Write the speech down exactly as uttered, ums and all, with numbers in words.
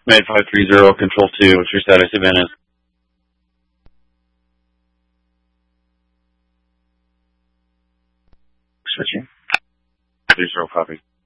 Med five three zero, Control two, what's your status, event is? Switching. three zero, copy.